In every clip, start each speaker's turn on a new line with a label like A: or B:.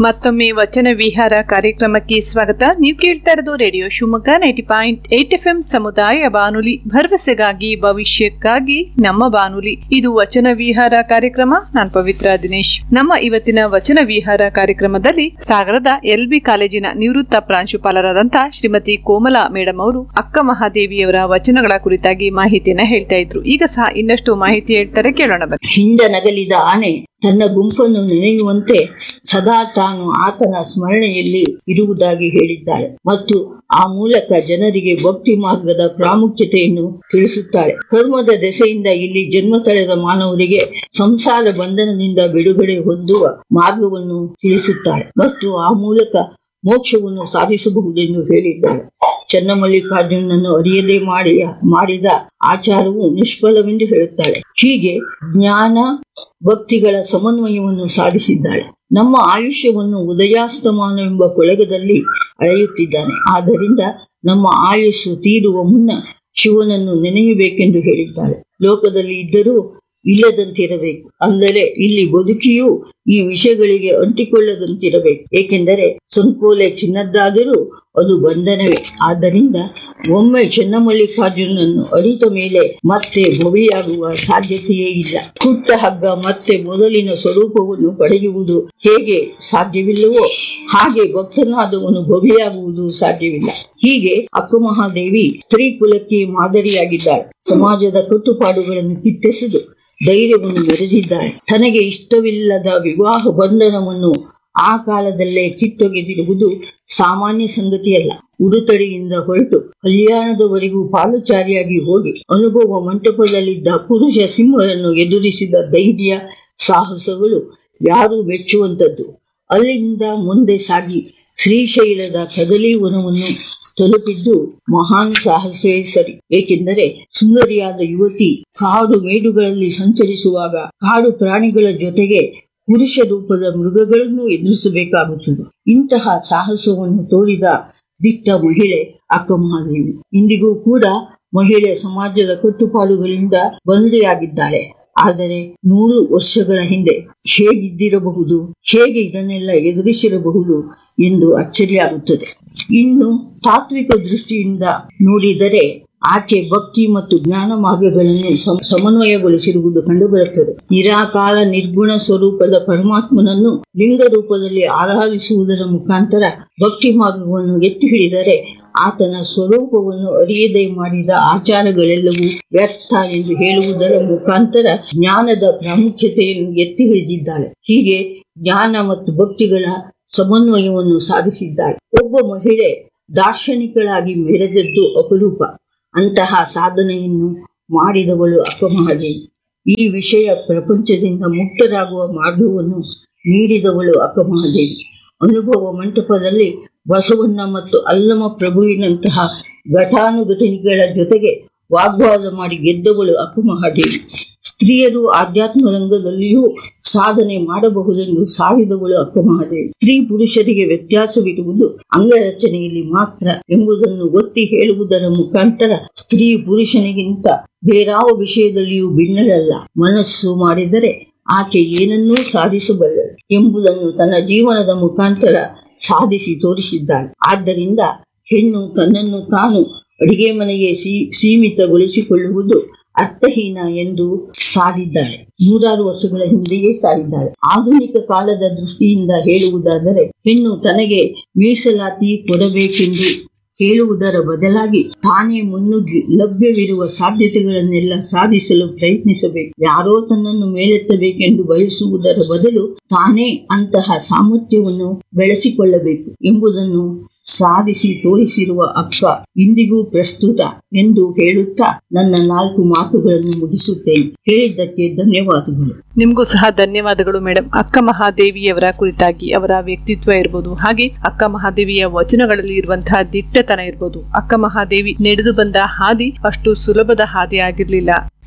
A: ಮತ್ತೊಮ್ಮೆ ವಚನ ವಿಹಾರ ಕಾರ್ಯಕ್ರಮಕ್ಕೆ ಸ್ವಾಗತ. ನೀವು ಕೇಳ್ತಾ ಇರೋದು ರೇಡಿಯೋ ಶಿವಮೊಗ್ಗ 90.8 FM ಸಮುದಾಯ ಬಾನುಲಿ, ಭರವಸೆಗಾಗಿ ಭವಿಷ್ಯಕ್ಕಾಗಿ ನಮ್ಮ ಬಾನುಲಿ. ಇದು ವಚನ ವಿಹಾರ ಕಾರ್ಯಕ್ರಮ. ನಾನು ಪವಿತ್ರ ದಿನೇಶ್. ನಮ್ಮ ಇವತ್ತಿನ ವಚನ ವಿಹಾರ ಕಾರ್ಯಕ್ರಮದಲ್ಲಿ ಸಾಗರದ LB ಕಾಲೇಜಿನ ನಿವೃತ್ತ ಪ್ರಾಂಶುಪಾಲರಾದಂತಹ ಶ್ರೀಮತಿ ಕೋಮಲಾ ಮೇಡಮ್ ಅವರು ಅಕ್ಕ ಮಹಾದೇವಿಯವರ ವಚನಗಳ ಕುರಿತಾಗಿ ಮಾಹಿತಿಯನ್ನ ಹೇಳ್ತಾ ಇದ್ರು. ಈಗ ಸಹ ಇನ್ನಷ್ಟು ಮಾಹಿತಿ ಹೇಳ್ತಾರೆ, ಕೇಳೋಣ ಬನ್ನಿ.
B: ಹಿಂಡ ನಗಲಿದ ಆನೆ ತನ್ನ ಗುಂಪನ್ನು ನೆನೆಯುವಂತೆ ಸದಾ ತಾನು ಆತನ ಸ್ಮರಣೆಯಲ್ಲಿ ಇರುವುದಾಗಿ ಹೇಳಿದ್ದಾಳೆ ಮತ್ತು ಆ ಮೂಲಕ ಜನರಿಗೆ ಭಕ್ತಿ ಮಾರ್ಗದ ಪ್ರಾಮುಖ್ಯತೆಯನ್ನು ತಿಳಿಸುತ್ತಾಳೆ. ಕರ್ಮದ ದೆಸೆಯಿಂದ ಇಲ್ಲಿ ಜನ್ಮ ತಳೆದ ಮಾನವರಿಗೆ ಸಂಸಾರ ಬಂಧನದಿಂದ ಬಿಡುಗಡೆ ಹೊಂದುವ ಮಾರ್ಗವನ್ನು ತಿಳಿಸುತ್ತಾಳೆ ಮತ್ತು ಆ ಮೂಲಕ ಮೋಕ್ಷವನ್ನು ಸಾಧಿಸಬಹುದೆಂದು ಹೇಳಿದ್ದಾಳೆ. ಚನ್ನಮಲ್ಲಿಕಾರ್ಜುನನನ್ನು ಅರಿಯದೆ ಮಾಡಿದ ಆಚಾರವು ನಿಷ್ಫಲವೆಂದು ಹೇಳುತ್ತಾಳೆ. ಹೀಗೆ ಜ್ಞಾನ ಭಕ್ತಿಗಳ ಸಮನ್ವಯವನ್ನು ಸಾಧಿಸಿದ್ದಾಳೆ. ನಮ್ಮ ಆಯುಷ್ಯವನ್ನು ಉದಯಾಸ್ತಮಾನವೆಂಬ ಕೊಳಗದಲ್ಲಿ ಅಳೆಯುತ್ತಿದ್ದಾನೆ. ಆದ್ದರಿಂದ ನಮ್ಮ ಆಯುಸ್ಸು ತೀರುವ ಮುನ್ನ ಶಿವನನ್ನು ನೆನೆಯಬೇಕೆಂದು ಹೇಳಿದ್ದಾಳೆ. ಲೋಕದಲ್ಲಿ ಇದ್ದರೂ ಇಲ್ಲದಂತಿರಬೇಕು, ಅಂದರೆ ಇಲ್ಲಿ ಬದುಕಿಯೂ ಈ ವಿಷಯಗಳಿಗೆ ಅಂಟಿಕೊಳ್ಳದಂತಿರಬೇಕು. ಏಕೆಂದರೆ ಸಂಕೋಲೆ ಚಿನ್ನದ್ದಾದರೂ ಅದು ಬಂಧನವೇ. ಆದ್ದರಿಂದ ಒಮ್ಮೆ ಚನ್ನಮಲ್ಲಿಕಾರ್ಜುನನ್ನು ಅರಿತ ಮೇಲೆ ಮತ್ತೆ ಭವಿಯಾಗುವ ಸಾಧ್ಯತೆಯೇ ಇಲ್ಲ. ಕುಟ್ಟ ಹಗ್ಗ ಮತ್ತೆ ಮೊದಲಿನ ಸ್ವರೂಪವನ್ನು ಪಡೆಯುವುದು ಹೇಗೆ ಸಾಧ್ಯವಿಲ್ಲವೋ ಹಾಗೆ ಭಕ್ತನಾದವನು ಭವಿಯಾಗುವುದು ಸಾಧ್ಯವಿಲ್ಲ. ಹೀಗೆ ಅಕ್ಕ ಮಹಾದೇವಿ ಸ್ತ್ರೀ ಕುಲಕ್ಕೆ ಮಾದರಿಯಾಗಿದ್ದಾಳೆ. ಸಮಾಜದ ಕಟ್ಟುಪಾಡುಗಳನ್ನು ಕಿತ್ತೆಸೆದು ಧೈರ್ಯವನ್ನು ಮೆರೆದಿದ್ದಾಳೆ. ತನಗೆ ಇಷ್ಟವಿಲ್ಲದ ವಿವಾಹ ಬಂಧನವನ್ನು ಆ ಕಾಲದಲ್ಲೇ ಕಿತ್ತೊಗೆದಿರುವುದು ಸಾಮಾನ್ಯ ಸಂಗತಿಯಲ್ಲ. ಉಡುತಡಿಯಿಂದ ಹೊರಟು ಕಲ್ಯಾಣದವರೆಗೂ ಪಾದಚಾರಿಯಾಗಿ ಹೋಗಿ ಅನುಭವ ಮಂಟಪದಲ್ಲಿದ್ದ ಪುರುಷ ಸಿಂಹರನ್ನು ಎದುರಿಸಿದ ಧೈರ್ಯ ಸಾಹಸಗಳು ಯಾರೂ ಮೆಚ್ಚುವಂಥದ್ದು. ಅಲ್ಲಿಂದ ಮುಂದೆ ಸಾಗಿ ಶ್ರೀಶೈಲದ ಕದಲಿ ವನವನ್ನು ತಲುಪಿದ್ದು ಮಹಾನ್ ಸಾಹಸವೇ ಸರಿ. ಏಕೆಂದರೆ ಸುಂದರಿಯಾದ ಯುವತಿ ಕಾಡು ಮೇಡುಗಳಲ್ಲಿ ಸಂಚರಿಸುವಾಗ ಕಾಡು ಪ್ರಾಣಿಗಳ ಜೊತೆಗೆ ಪುರುಷ ರೂಪದ ಮೃಗಗಳನ್ನು ಎದುರಿಸಬೇಕಾಗುತ್ತದೆ. ಇಂತಹ ಸಾಹಸವನ್ನು ತೋರಿದ ದಿಟ್ಟ ಮಹಿಳೆ ಅಕ್ಕ ಮಹಾದೇವಿ. ಇಂದಿಗೂ ಕೂಡ ಮಹಿಳೆ ಸಮಾಜದ ಕಟ್ಟುಪಾಡುಗಳಿಂದ ಬಂಧಿಯಾಗಿದ್ದಾಳೆ. ಆದರೆ 100 ವರ್ಷಗಳ ಹಿಂದೆ ಹೇಗಿದ್ದಿರಬಹುದು, ಹೇಗೆ ಇದನ್ನೆಲ್ಲ ಎದುರಿಸಿರಬಹುದು ಎಂದು ಅಚ್ಚರಿಯಾಗುತ್ತದೆ. ಇನ್ನು ತಾತ್ವಿಕ ದೃಷ್ಟಿಯಿಂದ ನೋಡಿದರೆ ಆಕೆ ಭಕ್ತಿ ಮತ್ತು ಜ್ಞಾನ ಮಾರ್ಗಗಳನ್ನು ಸಮನ್ವಯಗೊಳಿಸಿರುವುದು ಕಂಡುಬರುತ್ತದೆ. ನಿರಾಕಾರ ನಿರ್ಗುಣ ಸ್ವರೂಪದ ಪರಮಾತ್ಮನನ್ನು ಲಿಂಗ ರೂಪದಲ್ಲಿ ಆರಾಧಿಸುವುದರ ಮುಖಾಂತರ ಭಕ್ತಿ ಮಾರ್ಗವನ್ನು ಎತ್ತಿ ಹಿಡಿದರೆ ಆತನ ಸ್ವರೂಪವನ್ನು ಅರಿಯದೆ ಮಾಡಿದ ಆಚಾರಗಳೆಲ್ಲವೂ ವ್ಯರ್ಥ ಎಂದು ಹೇಳುವುದರ ಮುಖಾಂತರ ಜ್ಞಾನದ ಪ್ರಾಮುಖ್ಯತೆಯನ್ನು ಎತ್ತಿ ಹಿಡಿದಿದ್ದಾಳೆ. ಹೀಗೆ ಜ್ಞಾನ ಮತ್ತು ಭಕ್ತಿಗಳ ಸಮನ್ವಯವನ್ನು ಸಾಧಿಸಿದ್ದಾಳೆ. ಒಬ್ಬ ಮಹಿಳೆ ದಾರ್ಶನಿಕಳಾಗಿ ಮೆರೆದದ್ದು ಅಪರೂಪ. ಅಂತಹ ಸಾಧನೆಯನ್ನು ಮಾಡಿದವಳು ಅಕ್ಕ ಮಹಾದೇವಿ. ಈ ವಿಷಯ ಪ್ರಪಂಚದಿಂದ ಮುಕ್ತರಾಗುವ ಮಾರ್ಗವನ್ನು ನೀಡಿದವಳು ಅಕ್ಕ ಮಹಾದೇವಿ. ಅನುಭವ ಮಂಟಪದಲ್ಲಿ ಬಸವಣ್ಣ ಮತ್ತು ಅಲ್ಲಮ ಪ್ರಭುವಿನಂತಹ ಘಟಾನುಘಟಿಗಳ ಜೊತೆಗೆ ವಾಗ್ವಾದ ಮಾಡಿ ಗೆದ್ದವಳು ಅಕ್ಕ ಮಹಾದೇವಿ. ಸ್ತ್ರೀಯರು ಆಧ್ಯಾತ್ಮ ರಂಗದಲ್ಲಿಯೂ ಸಾಧನೆ ಮಾಡಬಹುದೆಂದು ಸಾರಿದವಳು ಅಕ್ಕ ಮಹಾದೇವಿ. ಸ್ತ್ರೀ ಪುರುಷರಿಗೆ ವ್ಯತ್ಯಾಸವಿರುವುದು ಅಂಗರಚನೆಯಲ್ಲಿ ಮಾತ್ರ ಎಂಬುದನ್ನು ಒತ್ತಿ ಹೇಳುವುದರ ಮುಖಾಂತರ ಸ್ತ್ರೀ ಪುರುಷನಿಗಿಂತ ಬೇರಾವ ವಿಷಯದಲ್ಲಿಯೂ ಭಿನ್ನಳಲ್ಲ. ಮನಸ್ಸು ಮಾಡಿದರೆ ಆಕೆ ಏನನ್ನೂ ಸಾಧಿಸಬಲ್ಲಳು ಎಂಬುದನ್ನು ತನ್ನ ಜೀವನದ ಮುಖಾಂತರ ಸಾಧಿಸಿ ತೋರಿಸಿದ್ದಾಳೆ. ಆದ್ದರಿಂದ ಹೆಣ್ಣು ತನ್ನನ್ನು ತಾನು ಅಡಿಗೆ ಮನೆಗೆ ಸೀಮಿತಗೊಳಿಸಿಕೊಳ್ಳುವುದು ಅರ್ಥಹೀನ ಎಂದು ಸಾರಿದ್ದಾಳೆ. 100 ವರ್ಷಗಳ ಹಿಂದೆಯೇ ಸಾರಿದ್ದಾಳೆ. ಆಧುನಿಕ ಕಾಲದ ದೃಷ್ಟಿಯಿಂದ ಹೇಳುವುದಾದರೆ ಹೆಣ್ಣು ತನಗೆ ಮೀಸಲಾತಿ ಕೊಡಬೇಕೆಂದು ಹೇಳುವುದರ ಬದಲಾಗಿ ತಾನೇ ಮುನ್ನುಗ್ಗಿ ಲಭ್ಯವಿರುವ ಸಾಧ್ಯತೆಗಳನ್ನೆಲ್ಲ ಸಾಧಿಸಲು ಪ್ರಯತ್ನಿಸಬೇಕು. ಯಾರೋ ತನ್ನನ್ನು ಮೇಲೆತ್ತಬೇಕೆಂದು ಬಯಸುವುದರ ಬದಲು ತಾನೇ ಅಂತಹ ಸಾಮರ್ಥ್ಯವನ್ನು ಬೆಳೆಸಿಕೊಳ್ಳಬೇಕು ಎಂಬುದನ್ನು ಸಾಧಿಸಿ ತೋರಿಸಿರುವ ಅಕ್ಕ ಇಂದಿಗೂ ಪ್ರಸ್ತುತ ಎಂದು ಹೇಳುತ್ತಾ ನನ್ನ 4 ಮಾತುಗಳನ್ನು ಮುಗಿಸುತ್ತೇನೆ. ಹೇಳಿದ್ದಕ್ಕೆ ಧನ್ಯವಾದಗಳು.
A: ನಿಮಗೂ ಸಹ ಧನ್ಯವಾದಗಳು ಮೇಡಮ್. ಅಕ್ಕ ಮಹಾದೇವಿಯವರ ಕುರಿತಾಗಿ ಅವರ ವ್ಯಕ್ತಿತ್ವ ಇರ್ಬೋದು, ಹಾಗೆ ಅಕ್ಕ ಮಹಾದೇವಿಯ ವಚನಗಳಲ್ಲಿ ಇರುವಂತಹ ದಿಟ್ಟತನ ಇರ್ಬೋದು. ಅಕ್ಕ ಮಹಾದೇವಿ ನಡೆದು ಬಂದ ಹಾದಿ ಅಷ್ಟು ಸುಲಭದ ಹಾದಿ ಆಗಿರ್ಲಿಲ್ಲ.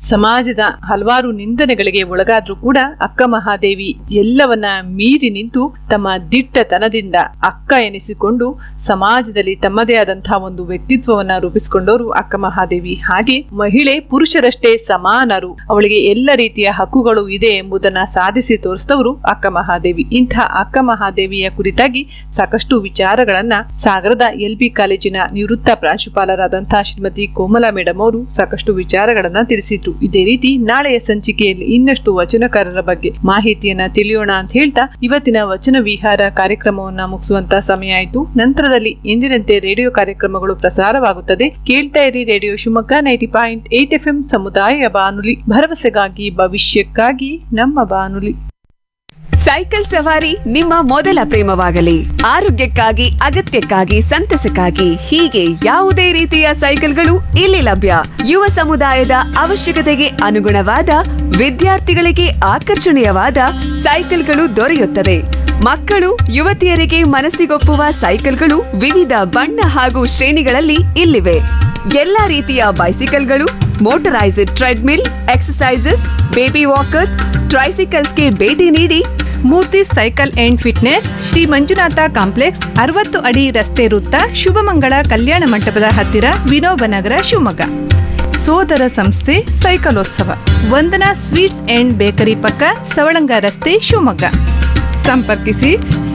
A: ಸಮಾಜದ ಹಲವಾರು ನಿಂದನೆಗಳಿಗೆ ಒಳಗಾದ್ರೂ ಕೂಡ ಅಕ್ಕ ಮಹಾದೇವಿ ಎಲ್ಲವನ್ನ ಮೀರಿ ನಿಂತು ತಮ್ಮ ದಿಟ್ಟತನದಿಂದ ಅಕ್ಕ ಎನಿಸಿಕೊಂಡು ಸಮಾಜದಲ್ಲಿ ತಮ್ಮದೇ ಆದಂತಹ ಒಂದು ವ್ಯಕ್ತಿತ್ವವನ್ನ ರೂಪಿಸಿಕೊಂಡವರು ಅಕ್ಕ ಮಹಾದೇವಿ. ಹಾಗೆ ಮಹಿಳೆ ಪುರುಷರಷ್ಟೇ ಸಮಾನರು, ಅವಳಿಗೆ ಎಲ್ಲ ರೀತಿಯ ಹಕ್ಕುಗಳು ಇದೆ ಎಂಬುದನ್ನ ಸಾಧಿಸಿ ತೋರಿಸಿದವರು ಅಕ್ಕ ಮಹಾದೇವಿ. ಇಂಥ ಅಕ್ಕ ಮಹಾದೇವಿಯ ಕುರಿತಾಗಿ ಸಾಕಷ್ಟು ವಿಚಾರಗಳನ್ನ ಸಾಗರದ LB ಕಾಲೇಜಿನ ನಿವೃತ್ತ ಪ್ರಾಂಶುಪಾಲರಾದಂತಹ ಶ್ರೀಮತಿ ಕೋಮಲಾ ಮೇಡಮ್ ಅವರು ಸಾಕಷ್ಟು ವಿಚಾರಗಳನ್ನ ತಿಳಿಸಿದ್ರು. ಇದೇ ರೀತಿ ನಾಳೆಯ ಸಂಚಿಕೆಯಲ್ಲಿ ಇನ್ನಷ್ಟು ವಚನಕಾರರ ಬಗ್ಗೆ ಮಾಹಿತಿಯನ್ನ ತಿಳಿಯೋಣ ಅಂತ ಹೇಳ್ತಾ ಇವತ್ತಿನ ವಚನ ವಿಹಾರ ಕಾರ್ಯಕ್ರಮವನ್ನ ಮುಗಿಸುವಂತ ಸಮಯ ಆಯಿತು. ನಂತರದಲ್ಲಿ ಎಂದಿನಂತೆ ರೇಡಿಯೋ ಕಾರ್ಯಕ್ರಮಗಳು ಪ್ರಸಾರವಾಗುತ್ತದೆ. ಕೇಳ್ತಾ ಇರಿ ರೇಡಿಯೋ ಶಿವಮೊಗ್ಗ 90.8 FM ಸಮುದಾಯ ಬಾನುಲಿ, ಭರವಸೆಗಾಗಿ ಭವಿಷ್ಯಕ್ಕಾಗಿ ನಮ್ಮ ಬಾನುಲಿ.
C: ಸೈಕಲ್ ಸವಾರಿ ನಿಮ್ಮ ಮೊದಲ ಪ್ರೇಮವಾಗಲಿ. ಆರೋಗ್ಯಕ್ಕಾಗಿ, ಅಗತ್ಯಕ್ಕಾಗಿ, ಸಂತಸಕ್ಕಾಗಿ ಹೀಗೆ ಯಾವುದೇ ರೀತಿಯ ಸೈಕಲ್ಗಳು ಇಲ್ಲಿ ಲಭ್ಯ. ಯುವ ಸಮುದಾಯದ ಅವಶ್ಯಕತೆಗೆ ಅನುಗುಣವಾದ, ವಿದ್ಯಾರ್ಥಿಗಳಿಗೆ ಆಕರ್ಷಣೀಯವಾದ ಸೈಕಲ್ಗಳು ದೊರೆಯುತ್ತದೆ. ಮಕ್ಕಳು, ಯುವತಿಯರಿಗೆ ಮನಸ್ಸಿಗೊಪ್ಪುವ ಸೈಕಲ್ಗಳು ವಿವಿಧ ಬಣ್ಣ ಹಾಗೂ ಶ್ರೇಣಿಗಳಲ್ಲಿ ಇಲ್ಲಿವೆ. ಎಲ್ಲಾ ರೀತಿಯ ಬೈಸಿಕಲ್ಗಳು, motorised treadmill, exercises, baby walkers, ಟ್ರೈಸಿಕಲ್ಸ್ಗೆ ಭೇಟಿ ನೀಡಿ.
D: ಮೂರ್ತಿ cycle and fitness, Shri Manjunatha complex, 60 ಅಡಿ ರಸ್ತೆ ವೃತ್ತ, ಶುಭಮಂಗಳ ಕಲ್ಯಾಣ ಮಂಟಪದ ಹತ್ತಿರ, ವಿನೋಬನಗರ, ಶಿವಮೊಗ್ಗ. ಸೋದರ ಸಂಸ್ಥೆ ಸೈಕಲೋತ್ಸವ, ವಂದನಾ ಸ್ವೀಟ್ಸ್ ಅಂಡ್ ಬೇಕರಿ ಪಕ್ಕ, ಸವಳಂಗ ರಸ್ತೆ, ಶಿವಮೊಗ್ಗ. ಸಂಪರ್ಕಿಸಿ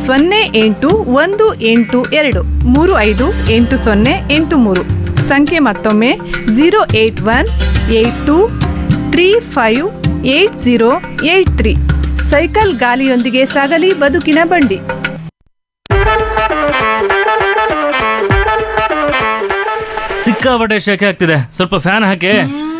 D: 0818235808 ಸಂಖ್ಯೆ ಮತ್ತೊಮ್ಮೆ 08182358083. ಸೈಕಲ್ ಗಾಲಿಯೊಂದಿಗೆ ಸಾಗಲಿ ಬದುಕಿನ ಬಂಡಿ.
E: ಸಿಕ್ಕಾಪಟ್ಟೆ ಶೆಕೆ ಆಗ್ತಿದೆ, ಸ್ವಲ್ಪ ಫ್ಯಾನ್ ಹಾಕಿ.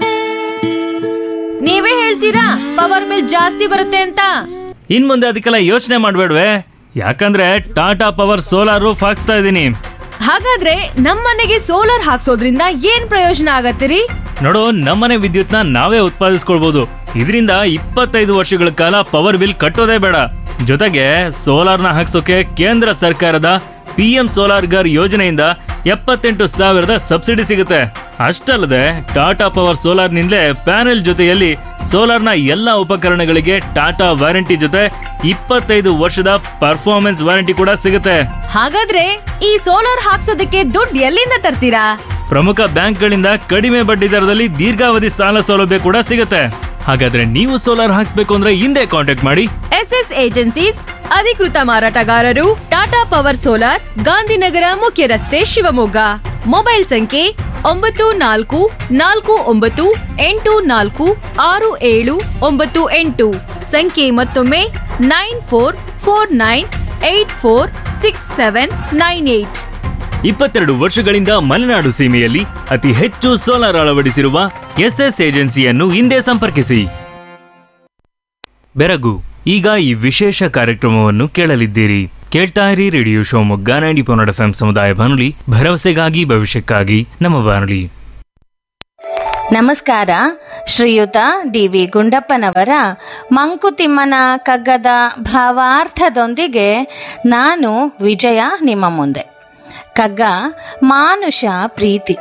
F: ನೀವೇ ಹೇಳ್ತೀರಾ ಪವರ್ ಬಿಲ್ ಜಾಸ್ತಿ ಬರುತ್ತೆ ಅಂತ?
E: ಇನ್ ಮುಂದೆ ಅದಕ್ಕೆಲ್ಲ ಯೋಚನೆ ಮಾಡ್ಬೇಡ್ವೆ, ಯಾಕಂದ್ರೆ ಟಾಟಾ ಪವರ್ ಸೋಲಾರ್ ರೂಫ್ ಹಾಕ್ಸ್ತಾ ಇದೀನಿ.
F: ಹಾಗಾದ್ರೆ ನಮ್ಮನೆಗೆ ಸೋಲಾರ್ ಹಾಕ್ಸೋದ್ರಿಂದ ಏನ್ ಪ್ರಯೋಜನ ಆಗತ್ತಿರಿ?
E: ನೋಡು, ನಮ್ಮನೆ ವಿದ್ಯುತ್ನ ನಾವೇ ಉತ್ಪಾದಿಸ್ಕೊಳ್ಬಹುದು. ಇದರಿಂದ 25 ವರ್ಷಗಳ ಕಾಲ ಪವರ್ ಬಿಲ್ ಕಟ್ಟೋದೇ ಬೇಡ. ಜೊತೆಗೆ ಸೋಲಾರ್ನ ಹಾಕ್ಸೋಕೆ ಕೇಂದ್ರ ಸರ್ಕಾರದ PM ಸೋಲಾರ್ ಗರ್ ಯೋಜನೆಯಿಂದ 78,000 ಸಬ್ಸಿಡಿ ಸಿಗುತ್ತೆ. ಅಷ್ಟಲ್ಲದೆ ಟಾಟಾ ಪವರ್ ಸೋಲಾರ್ ನಿಂದಲೇ ಪ್ಯಾನೆಲ್ ಜೊತೆಯಲ್ಲಿ ಸೋಲಾರ್ನ ಎಲ್ಲಾ ಉಪಕರಣಗಳಿಗೆ ಟಾಟಾ ವಾರಂಟಿ ಜೊತೆ 25 ವರ್ಷದ ಪರ್ಫಾರ್ಮೆನ್ಸ್ ವಾರಂಟಿ ಕೂಡ ಸಿಗುತ್ತೆ.
F: ಹಾಗಾದ್ರೆ ಈ ಸೋಲಾರ್ ಹಾಕ್ಸೋದಕ್ಕೆ ದುಡ್ಡು ಎಲ್ಲಿಂದ ತರ್ತೀರಾ?
E: ಪ್ರಮುಖ ಬ್ಯಾಂಕ್ಗಳಿಂದ ಕಡಿಮೆ ಬಡ್ಡಿ ದರದಲ್ಲಿ ದೀರ್ಘಾವಧಿ ಸಾಲ ಸೌಲಭ್ಯ ಕೂಡ ಸಿಗುತ್ತೆ. ಹಾಗಾದ್ರೆ ನೀವು ಸೋಲಾರ್ ಹಾಕ್ಸ್ಬೇಕು ಅಂದ್ರೆ ಹಿಂದೆ ಕಾಂಟ್ಯಾಕ್ಟ್ ಮಾಡಿ.
F: SS ಏಜೆನ್ಸೀಸ್, ಅಧಿಕೃತ ಮಾರಾಟಗಾರರು, ಟಾಟಾ ಪವರ್ ಸೋಲಾರ್, ಗಾಂಧಿನಗರ ಮುಖ್ಯ ರಸ್ತೆ, ಶಿವಮೊಗ್ಗ. ಮೊಬೈಲ್ ಸಂಖ್ಯೆ 9448846798. ಸಂಖ್ಯೆ ಮತ್ತೊಮ್ಮೆ 9449846798.
E: 22 ವರ್ಷಗಳಿಂದ ಮಲೆನಾಡು ಸೀಮೆಯಲ್ಲಿ ಅತಿ ಹೆಚ್ಚು ಸೋಲಾರ್ ಅಳವಡಿಸಿರುವ SS ಏಜೆನ್ಸಿಯನ್ನು ಹಿಂದೆ ಸಂಪರ್ಕಿಸಿ. ಬೆರಗು, ಈಗ ಈ ವಿಶೇಷ ಕಾರ್ಯಕ್ರಮವನ್ನು ಕೇಳಲಿದ್ದೀರಿ. ಕೇಳ್ತಾ ಇರಿ ರೇಡಿಯೋ ಶಿವಮೊಗ್ಗ 90.8 FM ಸಮುದಾಯ ಬಾನುಲಿ, ಭರವಸೆಗಾಗಿ ಭವಿಷ್ಯಕ್ಕಾಗಿ ನಮ್ಮ ಬಾನುಲಿ.
G: ನಮಸ್ಕಾರ. ಶ್ರೀಯುತ DV ಗುಂಡಪ್ಪನವರ ಮಂಕುತಿಮ್ಮನ ಕಗ್ಗದ ಭಾವಾರ್ಥದೊಂದಿಗೆ ನಾನು ವಿಜಯ ನಿಮ್ಮ ಮುಂದೆ. ಕಗ್ಗ ಮಾನುಷ ಪ್ರೀತಿ.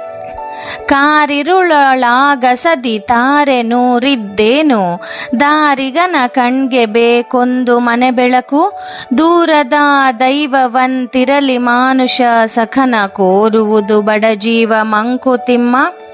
G: ಕಾರಿರುಳೊಳಾಗಸದಿ ತಾರೆ ನೂರಿದ್ದೇನು, ದಾರಿಗನ ಕಣ್ಗೆ ಬೇಕೊಂದು ಮನೆ ಬೆಳಕು, ದೂರದ ದೈವವಂತಿರಲಿ ಮಾನುಷ ಸಖನ ಕೋರುವುದು ಬಡಜೀವ ಮಂಕುತಿಮ್ಮ.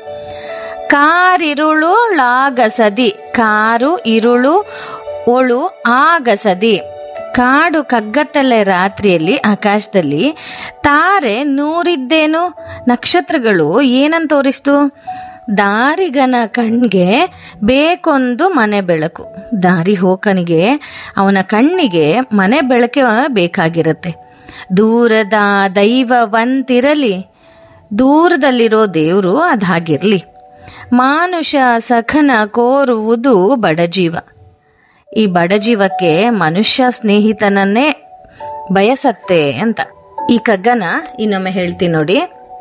G: ಕಾರಿರುಳೊಳಾಗಸದಿ, ಕಾರು ಇರುಳು, ಒಳು ಆಗಸದಿ, ಕಾಡು ಕಗ್ಗತ್ತಲೆ ರಾತ್ರಿಯಲ್ಲಿ ಆಕಾಶದಲ್ಲಿ ತಾರೆ ನೂರಿದ್ದೇನು, ನಕ್ಷತ್ರಗಳು ಏನಂತ ತೋರಿಸ್ತು? ದಾರಿಗನ ಕಣ್ಗೆ ಬೇಕೊಂದು ಮನೆ ಬೆಳಕು. ದಾರಿ ಹೋಕನಿಗೆ ಅವನ ಕಣ್ಣಿಗೆ ಮನೆ ಬೆಳಕೆ ಬೇಕಾಗಿರುತ್ತೆ. ದೂರದ ದೈವವಂತಿರಲಿ, ದೂರದಲ್ಲಿರೋ ದೇವರು ಅದಾಗಿರ್ಲಿ. ಮಾನುಷ ಸಖನ ಕೋರುವುದು ಬಡಜೀವ. ಈ ಬಡಜೀವಕ್ಕೆ ಮನುಷ್ಯ ಸ್ನೇಹಿತನನ್ನೇ ಬಯಸತ್ತೆ ಅಂತ. ಈ ಕಗ್ಗನ ಇನ್ನೊಮ್ಮೆ ಹೇಳ್ತೀನಿ ನೋಡಿ.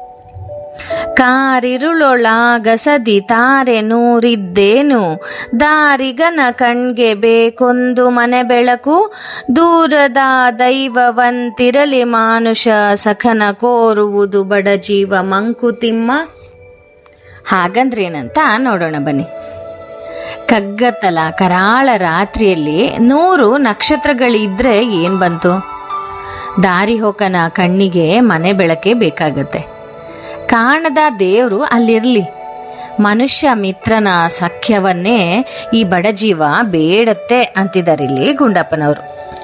G: ಕಾರಿರುಳೊಳಾಗಸದಿ ತಾರೆ ನೂರಿದ್ದೇನು, ದಾರಿಗನ ಕಣ್ಗೆ ಬೇಕೊಂದು ಮನೆ ಬೆಳಕು, ದೂರದ ದೈವವಂತಿರಲಿ ಮಾನುಷ ಸಖನ ಕೋರುವುದು ಬಡಜೀವ ಮಂಕುತಿಮ್ಮ. ಹಾಗಂದ್ರೇನಂತ ನೋಡೋಣ ಬನ್ನಿ. ಕಗ್ಗತ್ತಲ ಕರಾಳ ರಾತ್ರಿಯಲ್ಲಿ 100 ನಕ್ಷತ್ರಗಳಿದ್ರೆ ಏನ್ ಬಂತು? ದಾರಿ ಹೋಕನ ಕಣ್ಣಿಗೆ ಮನೆ ಬೆಳಕೆ ಬೇಕಾಗತ್ತೆ. ಕಾಣದ ದೇವ್ರು ಅಲ್ಲಿರ್ಲಿ, ಮನುಷ್ಯ ಮಿತ್ರನ ಸಖ್ಯವನ್ನೇ ಈ ಬಡಜೀವ ಬೇಡತ್ತೆ ಅಂತಿದಾರಿಲ್ಲಿ ಗುಂಡಪ್ಪನವರು.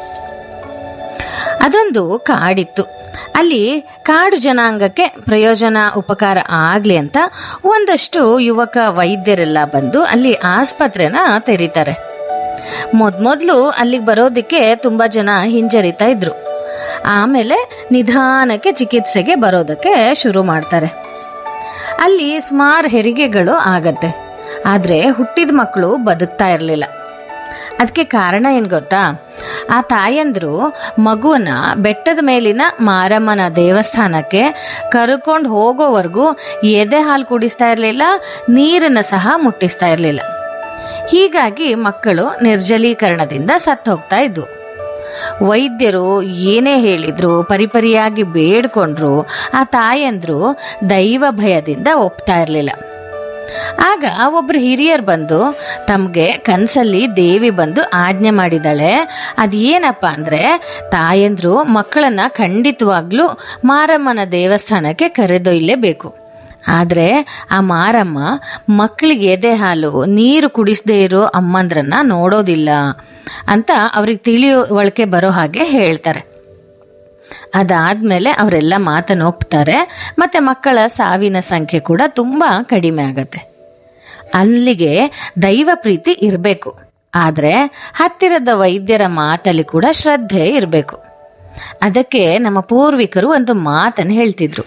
G: ಅದೊಂದು ಕಾಡಿತ್ತು. ಅಲ್ಲಿ ಕಾಡು ಜನಾಂಗಕ್ಕೆ ಪ್ರಯೋಜನ ಉಪಕಾರ ಆಗ್ಲಿ ಅಂತ ಒಂದಷ್ಟು ಯುವಕ ವೈದ್ಯರೆಲ್ಲ ಬಂದು ಅಲ್ಲಿ ಆಸ್ಪತ್ರೆನ ತೆರೀತಾರೆ. ಮೊದ್ಲು ಅಲ್ಲಿಗೆ ಬರೋದಕ್ಕೆ ತುಂಬಾ ಜನ ಹಿಂಜರಿತಾ ಇದ್ರು. ಆಮೇಲೆ ನಿಧಾನಕ್ಕೆ ಚಿಕಿತ್ಸೆಗೆ ಬರೋದಕ್ಕೆ ಶುರು ಮಾಡ್ತಾರೆ. ಅಲ್ಲಿ ಸುಮಾರು ಹೆರಿಗೆಗಳು ಆಗತ್ತೆ. ಆದ್ರೆ ಹುಟ್ಟಿದ ಮಕ್ಕಳು ಬದುಕ್ತಾ ಇರಲಿಲ್ಲ. ಅದಕ್ಕೆ ಕಾರಣ ಏನ್ ಗೊತ್ತಾ? ಆ ತಾಯಂದ್ರು ಮಗುವನ್ನ ಬೆಟ್ಟದ ಮೇಲಿನ ಮಾರಮ್ಮನ ದೇವಸ್ಥಾನಕ್ಕೆ ಕರ್ಕೊಂಡು ಹೋಗೋವರೆಗೂ ಎದೆ ಹಾಲು ಕುಡಿಸ್ತಾ ಇರಲಿಲ್ಲ, ನೀರನ್ನ ಸಹ ಮುಟ್ಟಿಸ್ತಾ ಇರಲಿಲ್ಲ. ಹೀಗಾಗಿ ಮಕ್ಕಳು ನಿರ್ಜಲೀಕರಣದಿಂದ ಸತ್ತು ಹೋಗ್ತಾ ಇದ್ವು. ವೈದ್ಯರು ಏನೇ ಹೇಳಿದ್ರು, ಪರಿಪರಿಯಾಗಿ ಬೇಡ್ಕೊಂಡ್ರು, ಆ ತಾಯಂದ್ರು ದೈವ ಭಯದಿಂದ ಒಪ್ತಾ ಇರಲಿಲ್ಲ. ಆಗ ಒಬ್ರು ಹಿರಿಯರು ಬಂದು ತಮ್ಗೆ ಕನ್ಸಲ್ಲಿ ದೇವಿ ಬಂದು ಆಜ್ಞೆ ಮಾಡಿದಾಳೆ. ಅದೇನಪ್ಪ ಅಂದ್ರೆ, ತಾಯಂದ್ರು ಮಕ್ಕಳನ್ನ ಖಂಡಿತವಾಗ್ಲೂ ಮಾರಮ್ಮನ ದೇವಸ್ಥಾನಕ್ಕೆ ಕರೆದೊಯ್ಯಲೇಬೇಕು. ಆದ್ರೆ ಆ ಮಾರಮ್ಮ ಮಕ್ಕಳಿಗೆ ಎದೆ ಹಾಲು ನೀರು ಕುಡಿಸದೇ ಇರೋ ಅಮ್ಮಂದ್ರನ್ನ ನೋಡೋದಿಲ್ಲ ಅಂತ ಅವ್ರಿಗೆ ತಿಳಿಯುವಳಿಕೆ ಬರೋ ಹಾಗೆ ಹೇಳ್ತಾರೆ. ಅದಾದ್ಮೇಲೆ ಅವರೆಲ್ಲ ಮಾತನ್ನು ಒಪ್ತಾರೆ. ಮತ್ತೆ ಮಕ್ಕಳ ಸಾವಿನ ಸಂಖ್ಯೆ ಕೂಡ ತುಂಬಾ ಕಡಿಮೆ ಆಗತ್ತೆ. ಅಲ್ಲಿಗೆ ದೈವ ಪ್ರೀತಿ ಇರಬೇಕು, ಆದ್ರೆ ಹತ್ತಿರದ ವೈದ್ಯರ ಮಾತಲ್ಲಿ ಕೂಡ ಶ್ರದ್ಧೆ ಇರಬೇಕು. ಅದಕ್ಕೆ ನಮ್ಮ ಪೂರ್ವಿಕರು ಒಂದು ಮಾತನ್ನು ಹೇಳ್ತಿದ್ರು,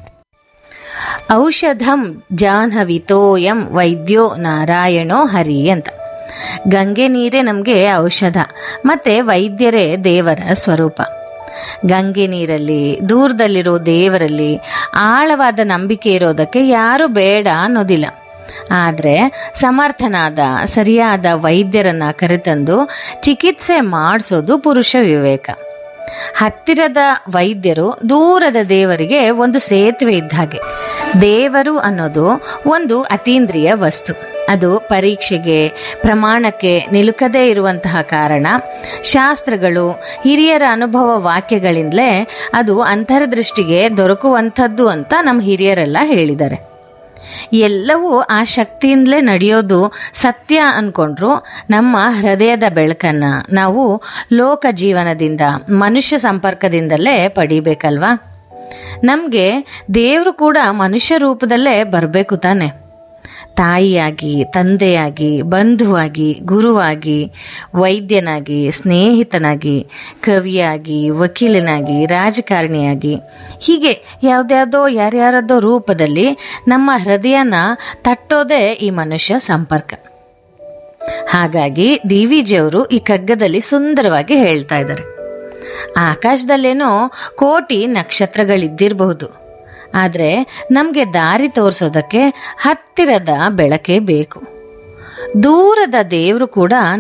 G: ಔಷಧಂ ಜಾಹ್ನವಿತೋಯಂ ವೈದ್ಯೋ ನಾರಾಯಣೋ ಹರಿ ಅಂತ. ಗಂಗೆ ನೀರೇ ನಮಗೆ ಔಷಧ, ಮತ್ತೆ ವೈದ್ಯರೇ ದೇವರ ಸ್ವರೂಪ. ಗಂಗೆ ನೀರಲ್ಲಿ, ದೂರದಲ್ಲಿರೋ ದೇವರಲ್ಲಿ ಆಳವಾದ ನಂಬಿಕೆ ಇರೋದಕ್ಕೆ ಯಾರು ಬೇಡ ಅನ್ನೋದಿಲ್ಲ. ಆದ್ರೆ ಸಮರ್ಥನಾದ ಸರಿಯಾದ ವೈದ್ಯರನ್ನ ಕರೆತಂದು ಚಿಕಿತ್ಸೆ ಮಾಡಿಸೋದು ಪುರುಷ ವಿವೇಕ. ಹತ್ತಿರದ ವೈದ್ಯರು ದೂರದ ದೇವರಿಗೆ ಒಂದು ಸೇತುವೆ ಇದ್ದ ಹಾಗೆ. ದೇವರು ಅನ್ನೋದು ಒಂದು ಅತೀಂದ್ರಿಯ ವಸ್ತು. ಅದು ಪರೀಕ್ಷೆಗೆ, ಪ್ರಮಾಣಕ್ಕೆ ನಿಲುಕದೇ ಇರುವಂತಹ ಕಾರಣ ಶಾಸ್ತ್ರಗಳು, ಹಿರಿಯರ ಅನುಭವ ವಾಕ್ಯಗಳಿಂದಲೇ ಅದು ಅಂತರ್ದೃಷ್ಟಿಗೆ ದೊರಕುವಂಥದ್ದು ಅಂತ ನಮ್ಮ ಹಿರಿಯರೆಲ್ಲ ಹೇಳಿದ್ದಾರೆ. ಎಲ್ಲವೂ ಆ ಶಕ್ತಿಯಿಂದಲೇ ನಡೆಯೋದು ಸತ್ಯ ಅನ್ಕೊಂಡ್ರು ನಮ್ಮ ಹೃದಯದ ಬೆಳಕನ್ನ ನಾವು ಲೋಕ ಜೀವನದಿಂದ, ಮನುಷ್ಯ ಸಂಪರ್ಕದಿಂದಲೇ ಪಡಿಬೇಕಲ್ವಾ? ನಮ್ಗೆ ದೇವರು ಕೂಡ ಮನುಷ್ಯ ರೂಪದಲ್ಲೇ ಬರಬೇಕು ತಾನೆ. ತಾಯಿಯಾಗಿ, ತಂದೆಯಾಗಿ, ಬಂಧುವಾಗಿ, ಗುರುವಾಗಿ, ವೈದ್ಯನಾಗಿ, ಸ್ನೇಹಿತನಾಗಿ, ಕವಿಯಾಗಿ, ವಕೀಲನಾಗಿ, ರಾಜಕಾರಣಿಯಾಗಿ, ಹೀಗೆ ಯಾವ್ದ್ಯಾವ್ದೋ ಯಾರ್ಯಾರದೋ ರೂಪದಲ್ಲಿ ನಮ್ಮ ಹೃದಯನ ತಟ್ಟೋದೇ ಈ ಮನುಷ್ಯ ಸಂಪರ್ಕ. ಹಾಗಾಗಿ ಡಿವಿಜಿಯವರು ಈ ಕಗ್ಗದಲ್ಲಿ ಸುಂದರವಾಗಿ ಹೇಳ್ತಾ ಇದ್ದಾರೆ, ಆಕಾಶದಲ್ಲೇನೋ ಕೋಟಿ ನಕ್ಷತ್ರಗಳಿದ್ದಿರಬಹುದು, ಆದ್ರೆ ನಮ್ಗೆ ದಾರಿ ತೋರಿಸೋದಕ್ಕೆ ಹತ್ತಿರದ ಬೆಳಕೆ ಬೇಕು. ದೂರದ ದೇವರು ಕೂಡ